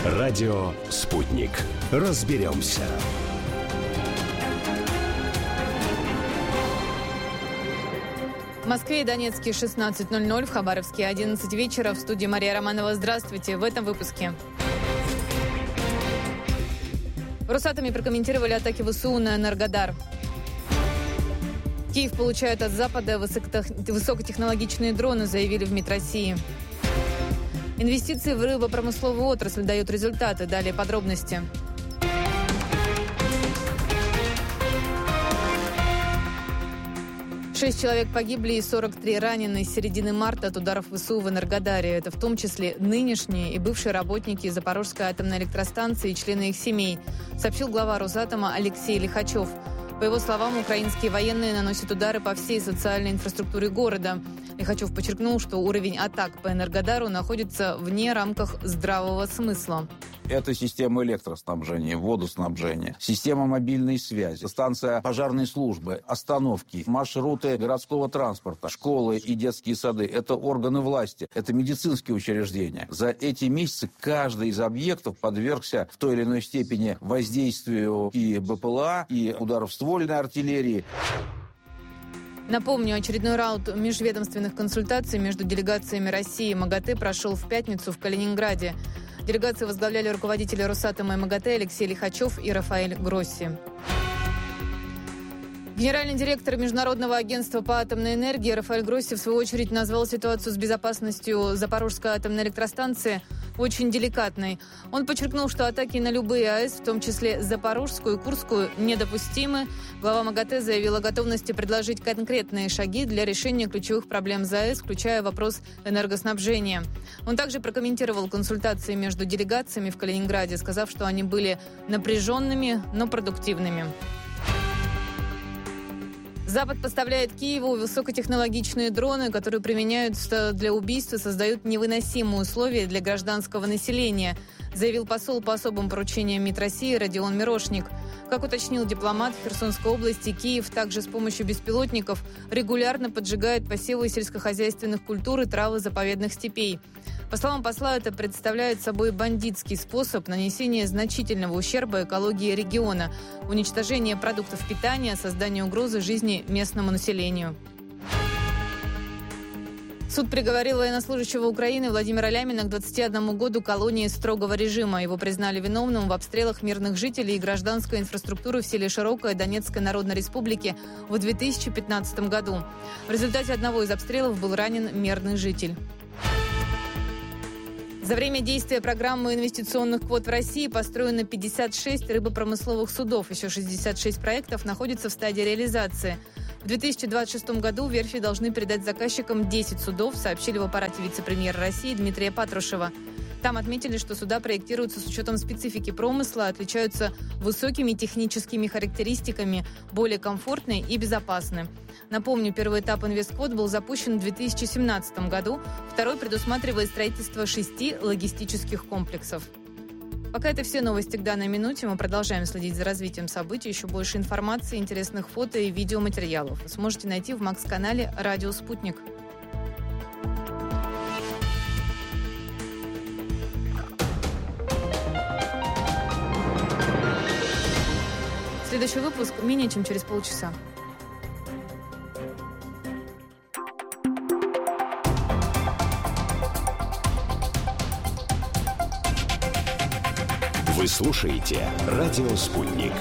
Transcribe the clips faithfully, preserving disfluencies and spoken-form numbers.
Радио «Спутник». Разберемся. В Москве и Донецке шестнадцать ноль ноль, в Хабаровске одиннадцать вечера. В студии Мария Романова. Здравствуйте. В этом выпуске. В Росатоме прокомментировали атаки ВСУ на Энергодар. Киев получает от Запада высокотехнологичные дроны, заявили в МИД России. Инвестиции в рыбопромысловую отрасль дают результаты. Далее подробности. Шесть человек погибли и сорок три ранены с середины марта от ударов ВСУ в Энергодаре. Это в том числе нынешние и бывшие работники Запорожской атомной электростанции и члены их семей, сообщил глава Росатома Алексей Лихачев. По его словам, украинские военные наносят удары по всей социальной инфраструктуре города. Лихачев подчеркнул, что уровень атак по Энергодару находится вне рамках здравого смысла. Это система электроснабжения, водоснабжения, система мобильной связи, станция пожарной службы, остановки, маршруты городского транспорта, школы и детские сады. Это органы власти, это медицинские учреждения. За эти месяцы каждый из объектов подвергся в той или иной степени воздействию и БПЛА, и ударов ствольной артиллерии. Напомню, очередной раунд межведомственных консультаций между делегациями России и МАГАТЭ прошел в пятницу в Калининграде. Делегации возглавляли руководители Росатома и МАГАТЭ Алексей Лихачев и Рафаэль Гросси. Генеральный директор Международного агентства по атомной энергии Рафаэль Гросси в свою очередь назвал ситуацию с безопасностью Запорожской атомной электростанции очень деликатной. Он подчеркнул, что атаки на любые АЭС, в том числе Запорожскую и Курскую, недопустимы. Глава МАГАТЭ заявил о готовности предложить конкретные шаги для решения ключевых проблем ЗАЭС, включая вопрос энергоснабжения. Он также прокомментировал консультации между делегациями в Калининграде, сказав, что они были напряженными, но продуктивными. Запад поставляет Киеву высокотехнологичные дроны, которые применяются для убийств и создают невыносимые условия для гражданского населения, заявил посол по особым поручениям МИД России Родион Мирошник. Как уточнил дипломат, в Херсонской области Киев также с помощью беспилотников регулярно поджигает посевы сельскохозяйственных культур и травы заповедных степей. По словам посла, это представляет собой бандитский способ нанесения значительного ущерба экологии региона, уничтожения продуктов питания, создания угрозы жизни местному населению. Суд приговорил военнослужащего Украины Владимира Лямина к двадцати одному году колонии строгого режима. Его признали виновным в обстрелах мирных жителей и гражданской инфраструктуры в селе Широкое Донецкой Народной Республики в две тысячи пятнадцатом году. В результате одного из обстрелов был ранен мирный житель. За время действия программы инвестиционных квот в России построено пятьдесят шесть рыбопромысловых судов. Еще шестьдесят шесть проектов находятся в стадии реализации. В две тысячи двадцать шестом году верфи должны передать заказчикам десять судов, сообщили в аппарате вице-премьера России Дмитрия Патрушева. Там отметили, что суда проектируются с учетом специфики промысла, отличаются высокими техническими характеристиками, более комфортны и безопасны. Напомню, первый этап инвестквот был запущен в две тысячи семнадцатом году, второй предусматривает строительство шести логистических комплексов. Пока это все новости к данной минуте. Мы продолжаем следить за развитием событий. Еще больше информации, интересных фото и видеоматериалов вы сможете найти в Макс-канале «Радио Спутник». Следующий выпуск менее чем через полчаса. Вы слушаете «Радио Спутник».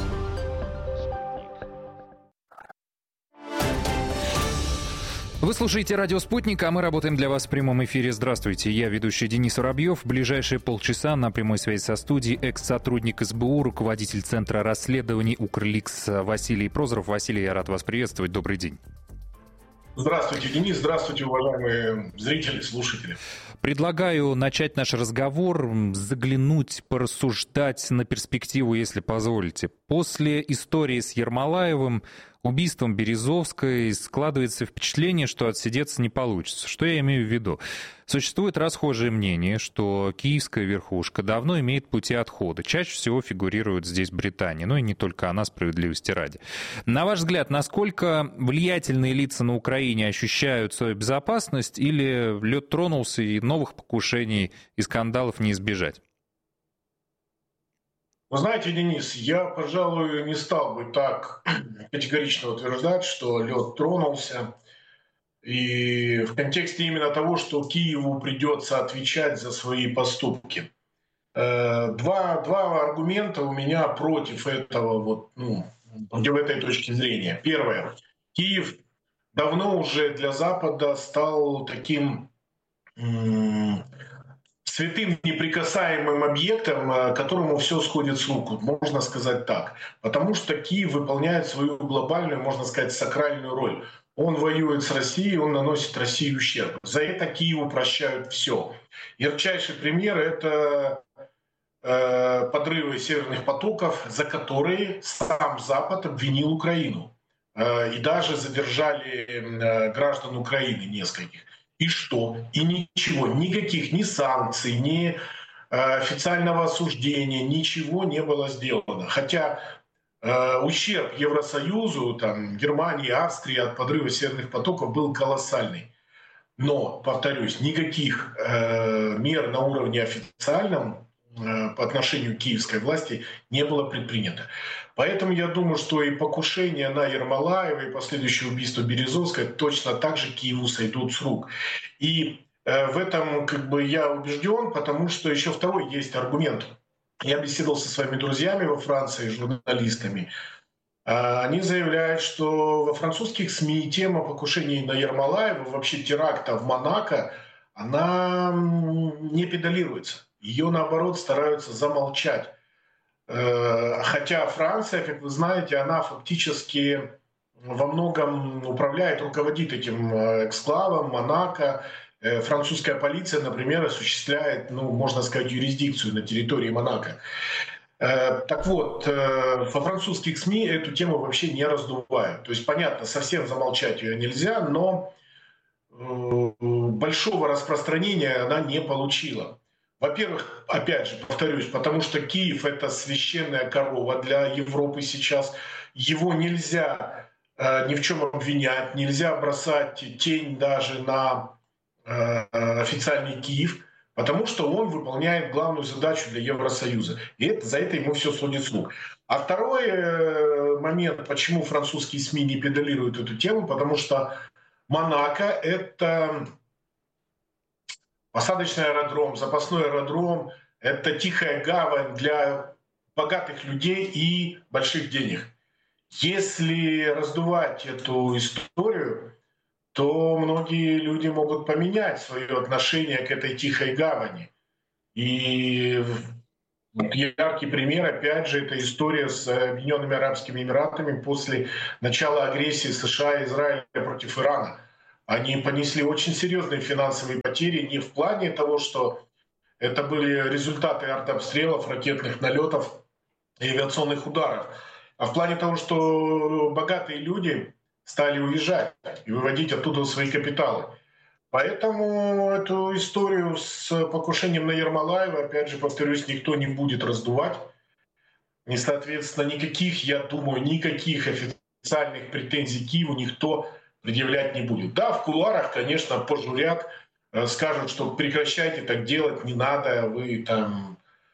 Вы слушаете «Радио Спутник», а мы работаем для вас в прямом эфире. Здравствуйте, я ведущий Денис Воробьев. В ближайшие полчаса на прямой связи со студией экс-сотрудник СБУ, руководитель Центра расследований Укрликс Василий Прозоров. Василий, я рад вас приветствовать. Добрый день. Здравствуйте, Денис. Здравствуйте, уважаемые зрители, слушатели. Предлагаю начать наш разговор, заглянуть, порассуждать на перспективу, если позволите. После истории с Ермолаевым, убийством Березовской, складывается впечатление, что отсидеться не получится. Что я имею в виду? Существует расхожее мнение, что киевская верхушка давно имеет пути отхода. Чаще всего фигурирует здесь Британия, но и не только она, справедливости ради. На ваш взгляд, насколько влиятельные лица на Украине ощущают свою безопасность, или лед тронулся и новых покушений и скандалов не избежать? Вы знаете, Денис, я, пожалуй, не стал бы так категорично утверждать, что лед тронулся. И в контексте именно того, что Киеву придется отвечать за свои поступки. Два, два аргумента у меня против этого, вот, ну, против этой точки зрения. Первое. Киев давно уже для Запада стал таким м- святым неприкасаемым объектом, которому все сходит с рук, можно сказать так. Потому что Киев выполняет свою глобальную, можно сказать, сакральную роль. Он воюет с Россией, он наносит России ущерб. За это Киеву прощают все. Ярчайший пример — это э, подрывы северных потоков, за которые сам Запад обвинил Украину. Э, и даже задержали э, граждан Украины нескольких. И что? И ничего, никаких ни санкций, ни э, официального осуждения, ничего не было сделано. Хотя э, ущерб Евросоюзу, там, Германии, Австрии от подрыва северных потоков был колоссальный. Но, повторюсь, никаких э, мер на уровне официальном э, по отношению к киевской власти не было предпринято. Поэтому я думаю, что и покушение на Ермолаева, и последующее убийство Березовской точно так же Киеву сойдут с рук. И э, в этом как бы я убежден, потому что еще второй есть аргумент. Я беседовал со своими друзьями во Франции, журналистами. Э, они заявляют, что во французских СМИ тема покушений на Ермолаева, вообще теракта в Монако, она не педалируется. Ее, наоборот, стараются замолчать. Хотя Франция, как вы знаете, она фактически во многом управляет, руководит этим эксклавом, Монако. Французская полиция, например, осуществляет, ну, можно сказать, юрисдикцию на территории Монако. Так вот, во французских СМИ эту тему вообще не раздувают. То есть, понятно, совсем замолчать ее нельзя, но большого распространения она не получила. Во-первых, опять же, повторюсь, потому что Киев — это священная корова для Европы сейчас. Его нельзя э, ни в чем обвинять, нельзя бросать тень даже на э, официальный Киев, потому что он выполняет главную задачу для Евросоюза. И это, за это ему все сходит с рук. А второй э, момент, почему французские СМИ не педалируют эту тему, потому что Монако — это посадочный аэродром, запасной аэродром — это тихая гавань для богатых людей и больших денег. Если раздувать эту историю, то многие люди могут поменять свое отношение к этой тихой гавани. И яркий пример, опять же, это история с Объединенными Арабскими Эмиратами после начала агрессии США и Израиля против Ирана. Они понесли очень серьезные финансовые потери не в плане того, что это были результаты артобстрелов, ракетных налетов и авиационных ударов, а в плане того, что богатые люди стали уезжать и выводить оттуда свои капиталы. Поэтому эту историю с покушением на Ермолаева, опять же, повторюсь, никто не будет раздувать. И, соответственно, никаких, я думаю, никаких официальных претензий Киеву никто предъявлять не будет. Да, в кулуарах, конечно, пожурят, скажут, что прекращайте так делать, не надо, вы там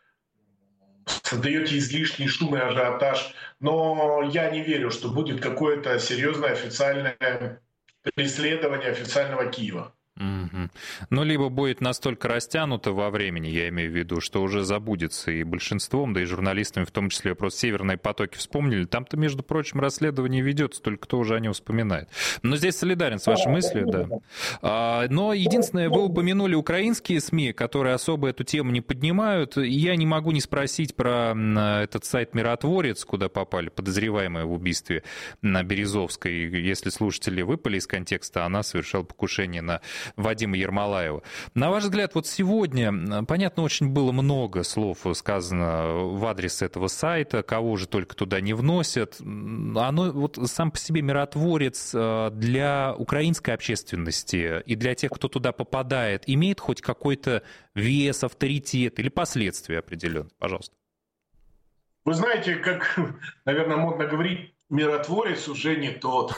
создаете излишний шум и ажиотаж. Но я не верю, что будет какое-то серьезное официальное преследование официального Киева. Mm-hmm. Ну, либо будет настолько растянуто во времени, я имею в виду, что уже забудется и большинством, да и журналистами, в том числе, просто «Северные потоки» вспомнили. Там-то, между прочим, расследование ведется, только кто уже о нем вспоминает. Но здесь солидарен с вашей мыслью, да. А, но единственное, вы упомянули украинские СМИ, которые особо эту тему не поднимают. Я не могу не спросить про этот сайт «Миротворец», куда попали подозреваемые в убийстве на Березовской. Если слушатели выпали из контекста, она совершала покушение на Вадима Ермолаева. На ваш взгляд, вот сегодня, понятно, очень было много слов сказано в адрес этого сайта, кого же только туда не вносят. Оно вот сам по себе «Миротворец» для украинской общественности и для тех, кто туда попадает, имеет хоть какой-то вес, авторитет или последствия определенные? Пожалуйста. Вы знаете, как, наверное, модно говорить, «Миротворец» уже не тот.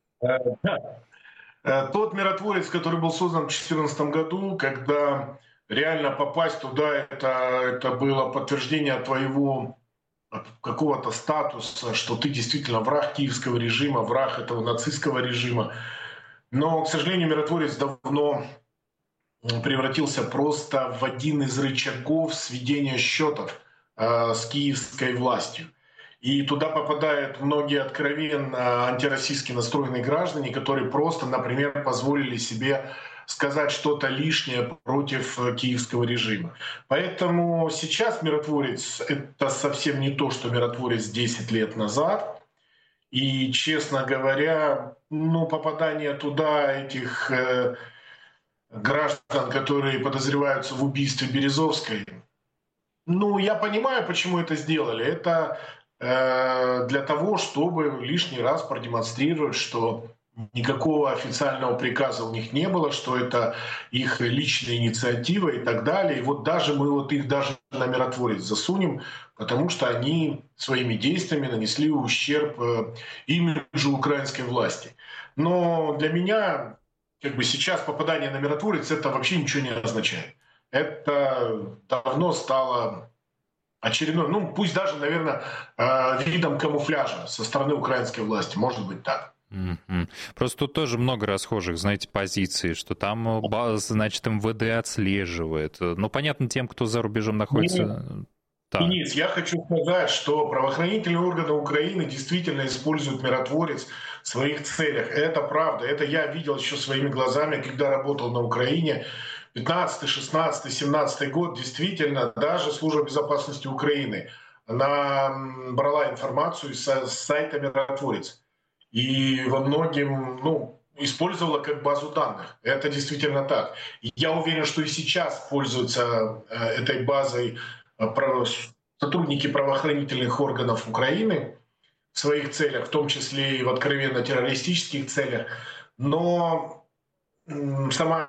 Тот миротворец, который был создан в две тысячи четырнадцатом году, когда реально попасть туда, это, это было подтверждение твоего какого-то статуса, что ты действительно враг киевского режима, враг этого нацистского режима. Но, к сожалению, миротворец давно превратился просто в один из рычагов сведения счетов э, с киевской властью. И туда попадают многие откровенно антироссийски настроенные граждане, которые просто, например, позволили себе сказать что-то лишнее против киевского режима. Поэтому сейчас миротворец — это совсем не то, что миротворец десять лет назад. И, честно говоря, ну, попадание туда этих э, граждан, которые подозреваются в убийстве Березовской, ну, я понимаю, почему это сделали. Это э, для того, чтобы лишний раз продемонстрировать, что никакого официального приказа у них не было, что это их личная инициатива и так далее. И вот даже мы вот их даже на миротворец засунем, потому что они своими действиями нанесли ущерб имиджу украинской власти. Но для меня как бы сейчас попадание на миротворец это вообще ничего не означает. Это давно стало очередной, ну пусть даже, наверное, видом камуфляжа со стороны украинской власти. Может быть так. Mm-hmm. Просто тут тоже много расхожих, знаете, позиций, что там, значит, эм вэ дэ отслеживает. Ну, понятно, тем, кто за рубежом находится... Денис, я хочу сказать, что правоохранительные органы Украины действительно используют миротворец в своих целях. Это правда. Это я видел еще своими глазами, когда работал на Украине. пятнадцатый, шестнадцатый, семнадцатый год. Действительно, даже Служба безопасности Украины, она брала информацию с сайта «Миротворец». И во многим, ну, использовала как базу данных. Это действительно так. И я уверен, что и сейчас пользуются этой базой сотрудники правоохранительных органов Украины в своих целях, в том числе и в откровенно террористических целях. Но сама,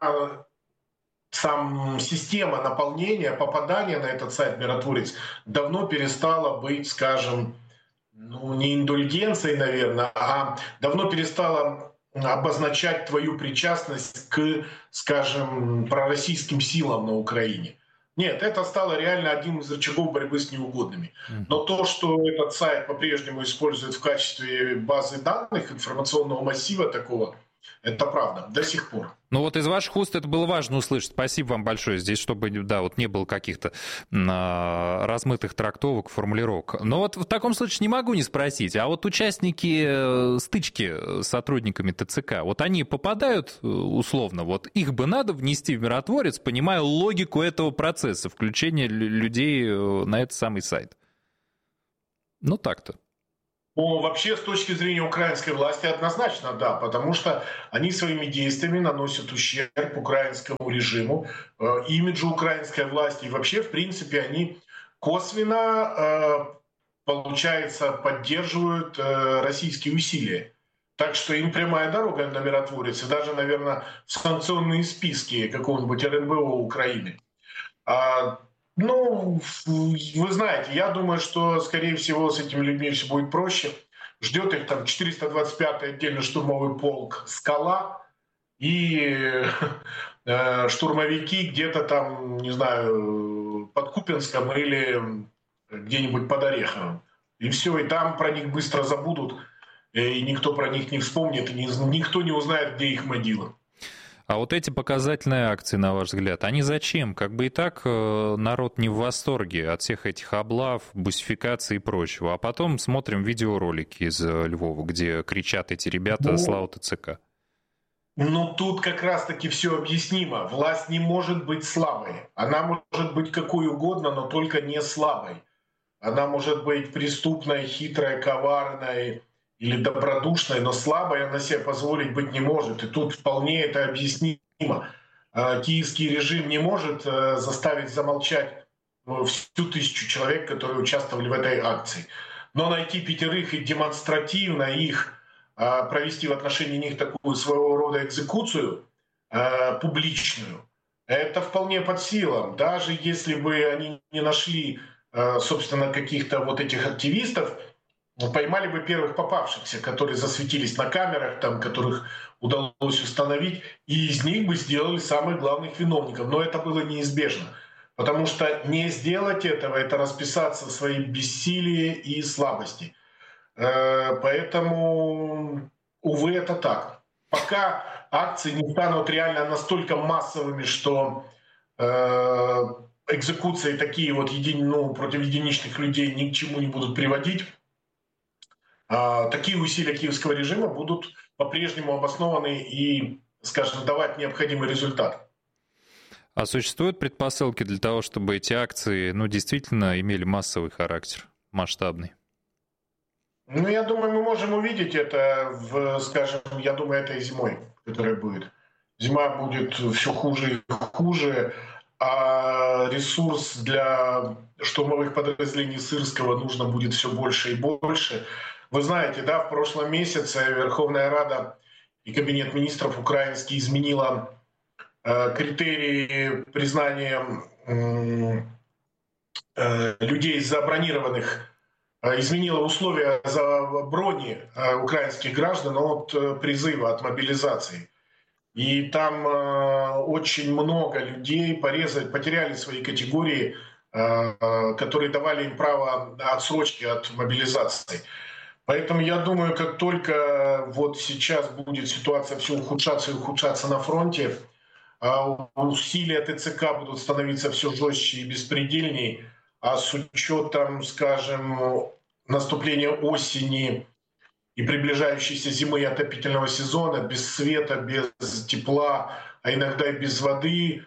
сама система наполнения, попадания на этот сайт «Миротворец» давно перестала быть, скажем, ну, не индульгенцией, наверное, а давно перестала обозначать твою причастность к, скажем, пророссийским силам на Украине. Нет, это стало реально одним из рычагов борьбы с неугодными. Но то, что этот сайт по-прежнему использует в качестве базы данных, информационного массива такого, это правда, до сих пор. Ну вот из ваших уст это было важно услышать. Спасибо вам большое здесь, чтобы да, вот не было каких-то а, размытых трактовок, формулировок. Но вот в таком случае не могу не спросить, а вот участники стычки с сотрудниками тэ цэ ка, вот они попадают условно, вот их бы надо внести в миротворец, понимая логику этого процесса, включения людей на этот самый сайт. Ну так-то. Ну, вообще, с точки зрения украинской власти, однозначно да, потому что они своими действиями наносят ущерб украинскому режиму, э, имиджу украинской власти. И вообще, в принципе, они косвенно, э, получается, поддерживают э, российские усилия. Так что им прямая дорога на миротворец, и даже, наверное, в санкционные списки какого-нибудь эр эн бэ о Украины. А, Ну, вы знаете, я думаю, что, скорее всего, с этими людьми все будет проще. Ждет их там четыреста двадцать пятый отдельный штурмовой полк «Скала» и э, штурмовики где-то там, не знаю, под Купенском или где-нибудь под Ореховым. И все, и там про них быстро забудут, и никто про них не вспомнит, и никто не узнает, где их могила. А вот эти показательные акции, на ваш взгляд, они зачем? Как бы и так народ не в восторге от всех этих облав, бусификаций и прочего. А потом смотрим видеоролики из Львова, где кричат эти ребята ну, «Слава тэ цэ ка». Ну, тут как раз-таки все объяснимо. Власть не может быть слабой. Она может быть какой угодно, но только не слабой. Она может быть преступной, хитрой, коварной или добродушной, но слабой она себе позволить быть не может. И тут вполне это объяснимо. Киевский режим не может заставить замолчать всю тысячу человек, которые участвовали в этой акции. Но найти пятерых и демонстративно их провести в отношении них такую своего рода экзекуцию публичную, это вполне под силам. Даже если бы они не нашли, собственно, каких-то вот этих активистов, поймали бы первых попавшихся, которые засветились на камерах, там, которых удалось установить, и из них бы сделали самых главных виновников. Но это было неизбежно. Потому что не сделать этого — это расписаться в своей бессилии и слабости. Поэтому, увы, это так. Пока акции не станут реально настолько массовыми, что экзекуции такие вот еди... ну, против единичных людей ни к чему не будут приводить, такие усилия киевского режима будут по-прежнему обоснованы и, скажем, давать необходимый результат. А существуют предпосылки для того, чтобы эти акции, ну, действительно имели массовый характер, масштабный? Ну, я думаю, мы можем увидеть это, в, скажем, я думаю, этой зимой, которая будет. Зима будет все хуже и хуже, а ресурс для штурмовых подразделений Сырского нужно будет все больше и больше. Вы знаете, да, в прошлом месяце Верховная Рада и Кабинет министров украинский изменила э, критерии признания э, людей забронированных, э, изменила условия за брони э, украинских граждан от э, призыва, от мобилизации. И там э, очень много людей порезали, потеряли свои категории, э, которые давали им право отсрочки от мобилизации. Поэтому я думаю, как только вот сейчас будет ситуация все ухудшаться и ухудшаться на фронте, усилия ТЦК будут становиться все жестче и беспредельней, а с учетом, скажем, наступления осени и приближающейся зимы и отопительного сезона, без света, без тепла, а иногда и без воды,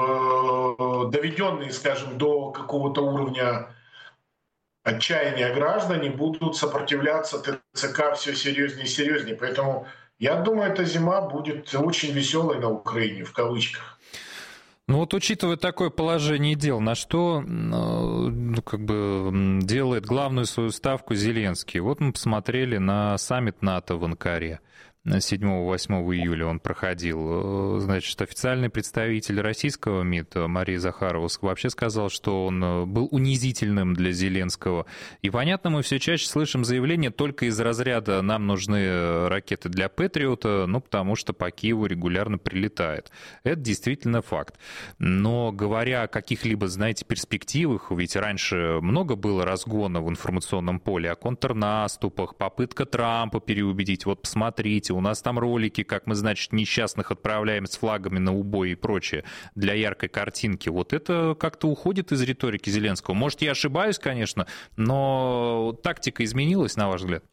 доведенные, скажем, до какого-то уровня отчаяния граждане будут сопротивляться ТЦК все серьезнее и серьезнее. Поэтому я думаю, эта зима будет очень веселой на Украине, в кавычках. Ну вот, учитывая такое положение дел, на что ну, как бы делает главную свою ставку Зеленский? Вот мы посмотрели на саммит НАТО в Анкаре. седьмого-восьмого июля он проходил. Значит, официальный представитель российского МИД Мария Захарова вообще сказал, что он был унизительным для Зеленского. И, понятно, мы все чаще слышим заявления только из разряда «нам нужны ракеты для Патриота», ну, потому что по Киеву регулярно прилетает. Это действительно факт. Но говоря о каких-либо, знаете, перспективах, ведь раньше много было разгона в информационном поле о контрнаступах, попытка Трампа переубедить, вот посмотрите, у нас там ролики, как мы, значит, несчастных отправляем с флагами на убой и прочее для яркой картинки. Вот это как-то уходит из риторики Зеленского. Может, я ошибаюсь, конечно, но тактика изменилась, на ваш взгляд?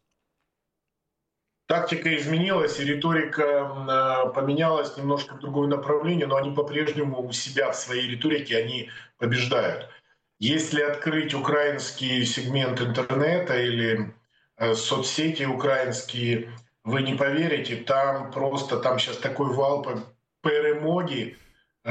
Тактика изменилась, и риторика поменялась немножко в другое направление, но они по-прежнему у себя в своей риторике они побеждают. Если открыть украинский сегмент интернета или соцсети украинские, вы не поверите, там просто, там сейчас такой вал перемоги